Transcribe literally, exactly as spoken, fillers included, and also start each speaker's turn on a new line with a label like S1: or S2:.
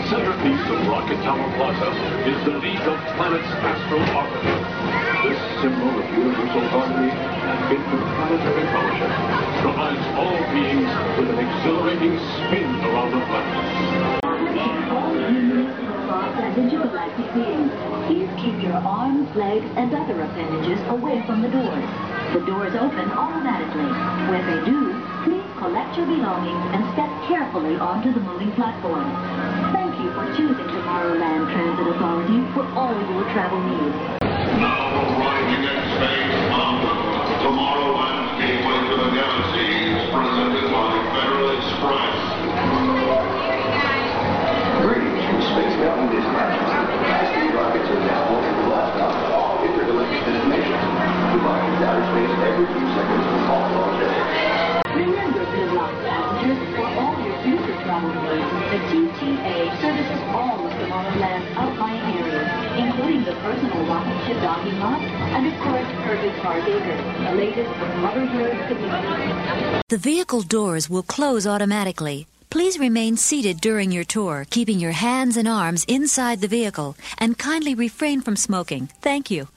S1: centerpiece of Rocket Tower Plaza is the League of Planets Astral Orbiter. This symbol of universal harmony and interplanetary fellowship provides all beings with an exhilarating spin around the planet.
S2: All humans, robots, and intergalactic beings, please keep your arms, legs, and other appendages away from the doors. The doors open automatically. When they do, please collect your belongings and step carefully onto the moving platform. Thank you for choosing Tomorrowland Transit Authority for all your travel needs.
S3: Now arriving at Space Mountain, Tomorrowland's gateway to the galaxy is presented by Federal Express.
S4: Greetings from Space Mountain Dispatches. High-speed rockets are now one of the last stop to all intergalactic destinations, providing outer space every few seconds for all long day.
S2: Remember, good luck, passengers, for all your future travel needs. The T T A services all of Tomorrowland's outlying areas, including the personal rocket ship docking lot and, of course, Perfect Park Acres, the latest from Hoverboard community.
S5: The vehicle doors will close automatically. Please remain seated during your tour, keeping your hands and arms inside the vehicle, and kindly refrain from smoking. Thank you.